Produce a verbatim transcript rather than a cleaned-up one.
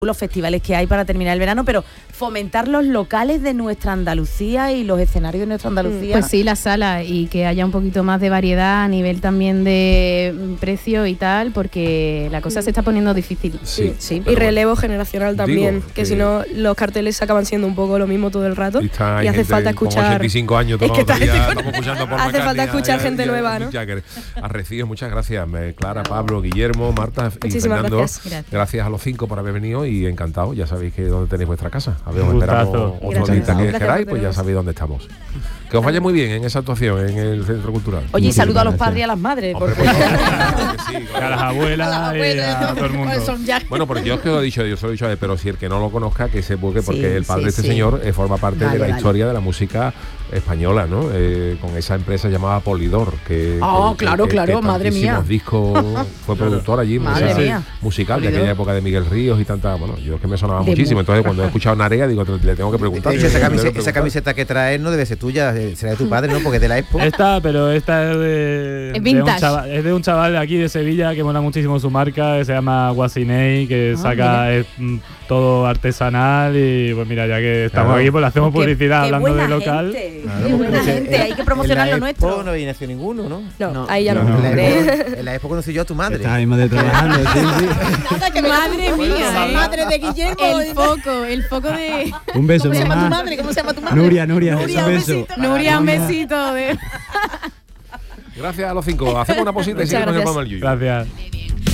los festivales que hay para terminar el verano, pero fomentar los locales de nuestra Andalucía y los escenarios de nuestra Andalucía. Pues sí, las salas, y que haya un poquito más de variedad a nivel también de precio y tal, porque la cosa se está poniendo difícil. Sí, sí. y relevo generacional también, digo, que, que si no los carteles se acaban siendo un poco lo mismo todo el rato, y, y hace falta escuchar con ochenta y cinco años, es que todo el día, gente... estamos escuchando por hace falta McCartney, escuchar ya, gente ya, nueva, ¿no? Arrecíos, muchas gracias, Clara, Pablo, Guillermo, Marta y Muchísimas Fernando. gracias. Gracias. Gracias a los cinco por haber venido y encantado. Ya sabéis que dónde tenéis vuestra casa. A ver, os Un esperamos gustazo. otro Gracias. día que Gracias queráis, por pues ya tenernos. sabéis dónde estamos. Que os vaya muy bien en esa actuación en el Centro Cultural. Oye, y Muchísimas saludo a los gracias. padres y a las madres. Hombre, Porque... por favor, claro que sí, claro. A las abuelas y a todo el mundo. Pues son ya- Bueno, porque yo os que lo he dicho, yo se lo he dicho a él, pero si el que no lo conozca, que se busque, porque Sí, el padre sí, de este sí. señor eh, forma parte Vale, de la vale. historia de la música española, ¿no? Eh, con esa empresa llamada Polydor, que, Ah, que- claro, que- claro, que madre mía. tantísimos discos, fue productor allí, Madre musical, mía. musical de Polydor. aquella época de Miguel Ríos y tanta, bueno, yo es que me sonaba De muchísimo, mu- entonces cuando he escuchado Narea digo, te- le tengo que preguntar. De hecho, esa, Le tengo que camiseta, esa preguntar. camiseta que traes no debe ser tuya, eh, será de tu padre, ¿no? Porque es de la Expo. Esta, pero esta es de, Es de un vintage. chaval, es de un chaval de aquí de Sevilla que mola muchísimo su marca, que se llama Guasinei, que Ah, saca es, mm, todo artesanal y pues mira, ya que estamos Claro. aquí, pues le hacemos Qué- publicidad qué hablando buena de local. gente, Claro, qué buena porque gente, hay que promocionar en lo la Expo nuestro. no había nacido ninguno, ¿no? No, ahí ya no. no, En la Hombre. Expo, en la Expo conocí yo a tu madre. Está mismo de trabajando, sí, sí. Madre mía, ¿eh? Madre de Guillermo. El foco, el foco de Un beso, ¿Cómo se llama tu mamá. madre? ¿Cómo se llama tu madre? Nuria, Nuria, Nuria, un un beso. besito. Nuria, un besito de... Gracias a los cinco. Hacemos una posita y Muchas seguimos en el gracias. programa del Yuyu. Gracias.